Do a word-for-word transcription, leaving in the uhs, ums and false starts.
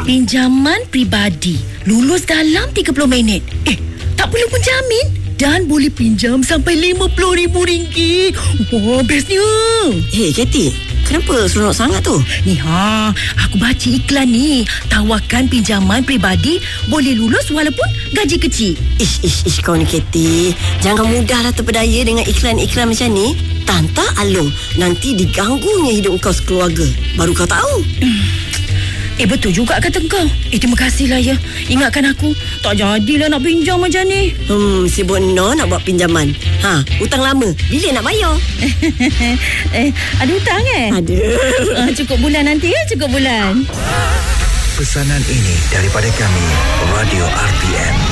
Pinjaman peribadi lulus dalam tiga puluh minit. Eh, tak perlu penjamin dan boleh pinjam sampai lima puluh ribu ringgit. Wah, bestnya. Hei Katie, kenapa seronok sangat tu? Ni ha, aku baca iklan ni. Tawarkan pinjaman peribadi boleh lulus walaupun gaji kecil. Ish, ish, ish kau ni Katie. Jangan mudahlah terpedaya dengan iklan-iklan macam ni. Tanta Along, nanti diganggunya hidup kau sekeluarga. Baru kau tahu. Hmm. Eh, betul juga kata kau. Eh, terima kasihlah ya. Ingatkan aku. Tak jadilah nak pinjam macam ni. Hmm, sibuk no nak buat pinjaman. Ha, hutang lama. Bila nak bayar? eh, ada hutang eh? Ada. Uh, cukup bulan nanti ya, cukup bulan. Pesanan ini daripada kami, Radio R T M.